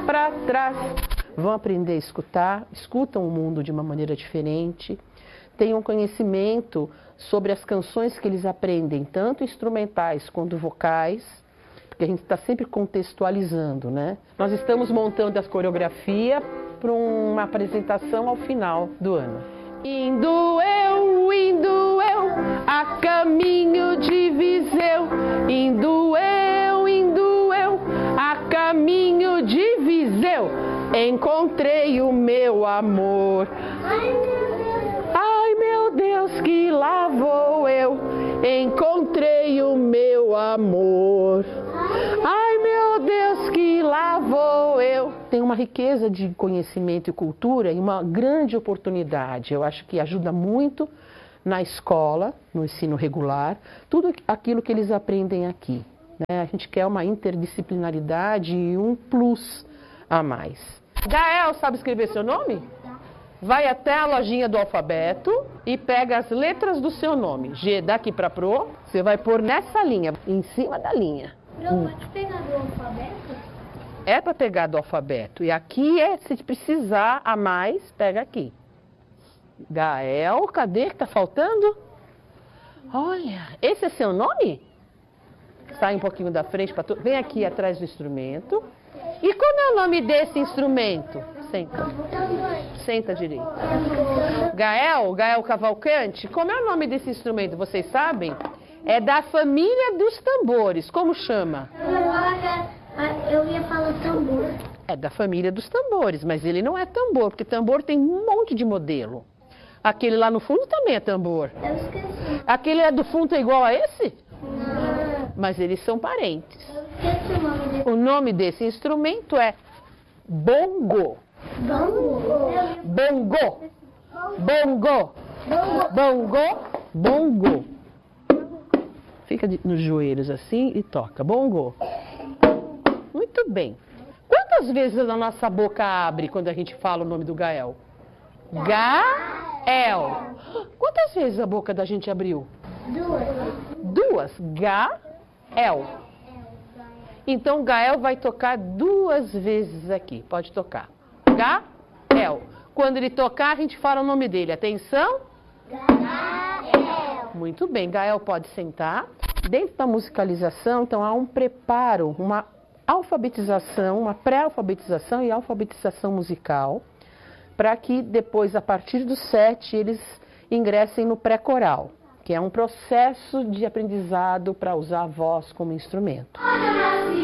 para trás. Vão aprender a escutar, escutam o mundo de uma maneira diferente, tenham conhecimento sobre as canções que eles aprendem, tanto instrumentais quanto vocais, porque a gente está sempre contextualizando, né? Nós estamos montando a coreografia para uma apresentação ao final do ano. Indo eu, a caminho de Viseu, indo eu, a caminho de Viseu, encontrei o meu amor. Ai meu Deus, que lá vou eu, encontrei o meu amor. Ai meu Deus, que lá vou eu. Tem uma riqueza de conhecimento e cultura e uma grande oportunidade. Eu acho que ajuda muito na escola, no ensino regular, tudo aquilo que eles aprendem aqui, né? A gente quer uma interdisciplinaridade e um plus a mais. Gael, sabe escrever seu nome? Vai até a lojinha do alfabeto e pega as letras do seu nome. G daqui para Pro, você vai pôr nessa linha, em cima da linha. Pode pegar do alfabeto? É para pegar do alfabeto. E aqui se precisar a mais, pega aqui. Gael, cadê que tá faltando? Olha, esse é seu nome? Sai um pouquinho da frente, vem aqui atrás do instrumento. E como é o nome desse instrumento? Senta. Senta direito. Gael Cavalcante, como é o nome desse instrumento? Vocês sabem? É da família dos tambores. Como chama? Eu ia falar tambor. É da família dos tambores, mas ele não é tambor, porque tambor tem um monte de modelo. Aquele lá no fundo também é tambor. Eu esqueci. Aquele é do fundo é igual a esse? Não. Mas eles são parentes. Eu esqueci o nome dele. O nome desse instrumento é bongo. Bongo. Bongo. Bongo. Bongo. Fica nos joelhos assim e toca. Bongo. Muito bem. Quantas vezes a nossa boca abre quando a gente fala o nome do Gael? Gael. Quantas vezes a boca da gente abriu? Duas. Gael. Então Gael vai tocar 2 vezes aqui. Pode tocar. Gael. Quando ele tocar, a gente fala o nome dele. Atenção. Gael. Muito bem. Gael pode sentar. Dentro da musicalização, então há um preparo, uma alfabetização, uma pré-alfabetização e alfabetização musical, para que depois, a partir do 7, eles ingressem no pré-coral, que é um processo de aprendizado para usar a voz como instrumento.